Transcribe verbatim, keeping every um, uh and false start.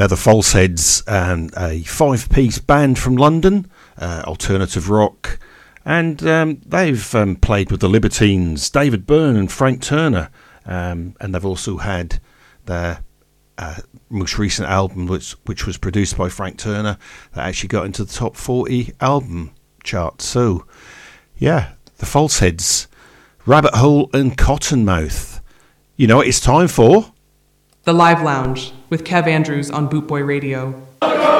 They're the Falseheads, and a five-piece band from London, uh, alternative rock, and um, they've um, played with the Libertines, David Byrne and Frank Turner, um, and they've also had their uh, most recent album, which which was produced by Frank Turner, that actually got into the top forty album chart. So, yeah, the Falseheads, Rabbit Hole and Cottonmouth. You know what it's time for? The Live Lounge with Kev Andrews on Bootboy Radio.